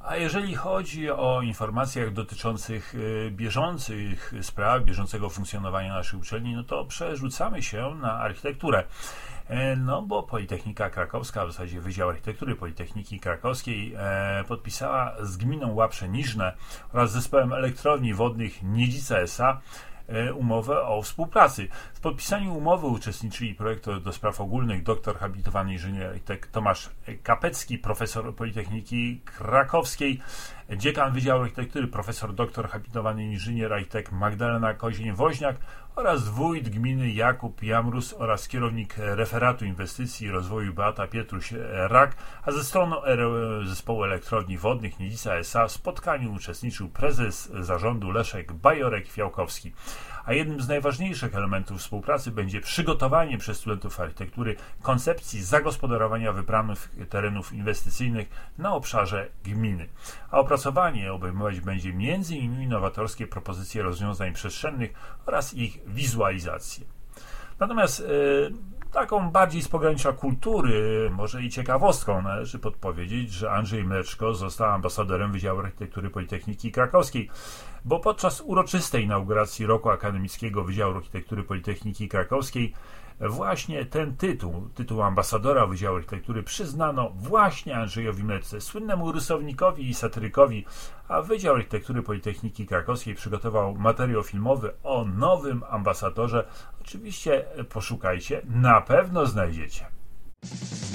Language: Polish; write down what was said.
A jeżeli chodzi o informacjach dotyczących bieżących spraw, bieżącego funkcjonowania naszej uczelni, no to przerzucamy się na architekturę. No bo Politechnika Krakowska, w zasadzie Wydział Architektury Politechniki Krakowskiej podpisała z gminą Łaprze-Niżne oraz zespołem elektrowni wodnych Niedzica S.A. umowę o współpracy. W podpisaniu umowy uczestniczyli projektor do spraw ogólnych, doktor habilitowany inżynier architekt Tomasz Kapecki, profesor Politechniki Krakowskiej, dziekan Wydziału Architektury, profesor doktor habilitowany inżynier architekt Magdalena Kozień-Woźniak oraz wójt gminy Jakub Jamrus oraz kierownik referatu inwestycji i rozwoju Beata Pietruś-Rak, a ze strony zespołu elektrowni wodnych Niedzica S.A. w spotkaniu uczestniczył prezes zarządu Leszek Bajorek-Fiałkowski. A jednym z najważniejszych elementów współpracy będzie przygotowanie przez studentów architektury koncepcji zagospodarowania wybranych terenów inwestycyjnych na obszarze gminy. A opracowanie obejmować będzie m.in. nowatorskie propozycje rozwiązań przestrzennych oraz ich wizualizację. Natomiast taką bardziej z pogranicza kultury, może i ciekawostką należy podpowiedzieć, że Andrzej Mleczko został ambasadorem Wydziału Architektury Politechniki Krakowskiej, bo podczas uroczystej inauguracji roku akademickiego Wydziału Architektury Politechniki Krakowskiej właśnie ten tytuł ambasadora Wydziału Architektury przyznano właśnie Andrzejowi Mleczce, słynnemu rysownikowi i satyrykowi, a Wydział Architektury Politechniki Krakowskiej przygotował materiał filmowy o nowym ambasadorze. Oczywiście poszukajcie, na pewno znajdziecie.